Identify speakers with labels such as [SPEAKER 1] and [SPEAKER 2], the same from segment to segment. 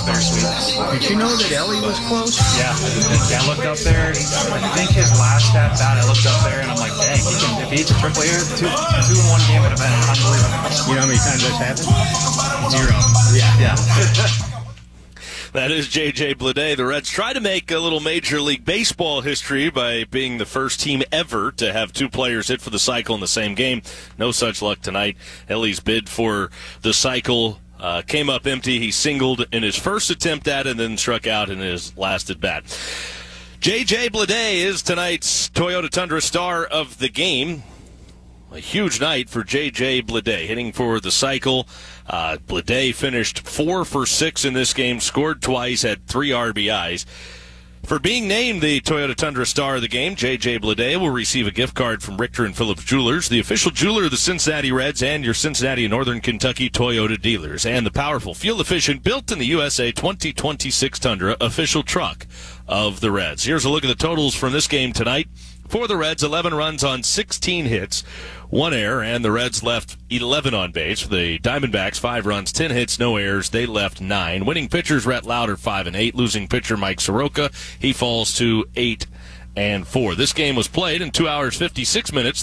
[SPEAKER 1] bittersweet.
[SPEAKER 2] Did you know that Ellie was close?
[SPEAKER 1] Yeah, I looked up there. I think his last at bat, I looked up there and I'm like, dang, if he hits a triple here, two in one game would have been unbelievable.
[SPEAKER 2] You know how many times that's happened?
[SPEAKER 1] 0. Yeah.
[SPEAKER 3] That is J.J. Bleday. The Reds try to make a little Major League Baseball history by being the first team ever to have 2 players hit for the cycle in the same game. No such luck tonight. Ellie's bid for the cycle came up empty. He singled in his first attempt at it and then struck out in his last at bat. J.J. Bleday is tonight's Toyota Tundra star of the game. A huge night for J.J. Bleday, hitting for the cycle. Bleday finished 4 for 6 in this game, scored twice, had 3 RBIs. For being named the Toyota Tundra star of the game, J.J. Bleday will receive a gift card from Richter and Phillips Jewelers, the official jeweler of the Cincinnati Reds and your Cincinnati and Northern Kentucky Toyota dealers, and the powerful, fuel-efficient, built-in-the-USA 2026 Tundra official truck of the Reds. Here's a look at the totals from this game tonight. For the Reds, 11 runs on 16 hits, 1 error, and the Reds left 11 on base. For the Diamondbacks, 5 runs, 10 hits, no errors. They left 9. Winning pitchers, Rhett Lauder, 5 and 8. Losing pitcher, Mike Soroka, he falls to 8 and 4. This game was played in 2 hours, 56 minutes,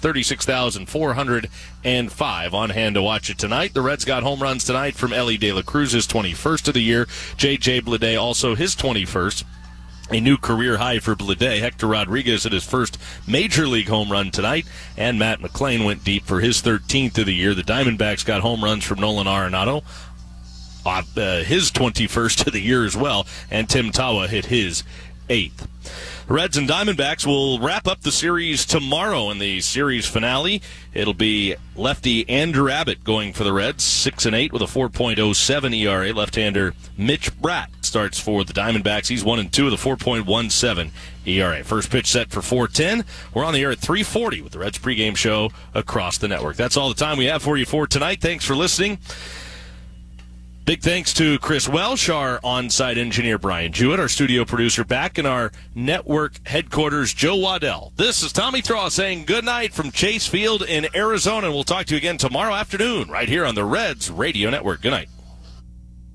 [SPEAKER 3] 36,405 on hand to watch it tonight. The Reds got home runs tonight from Ellie De La Cruz, his 21st of the year. J.J. Bleday also his 21st. A new career high for Bleday. Hector Rodriguez hit his first Major League home run tonight, and Matt McLain went deep for his 13th of the year. The Diamondbacks got home runs from Nolan Arenado, his 21st of the year as well, and Tim Tawa hit his 8th. Reds and Diamondbacks will wrap up the series tomorrow in the series finale. It'll be lefty Andrew Abbott going for the Reds, 6-8 with a 4.07 ERA. Left-hander Mitch Bratt starts for the Diamondbacks. He's 1-2 with a 4.17 ERA. First pitch set for 4:10. We're on the air at 3:40 with the Reds pregame show across the network. That's all the time we have for you for tonight. Thanks for listening. Big thanks to Chris Welsh, our on-site engineer Brian Jewett, our studio producer back in our network headquarters, Joe Waddell. This is Tommy Thaw saying good night from Chase Field in Arizona, and we'll talk to you again tomorrow afternoon right here on the Reds Radio Network. Good night.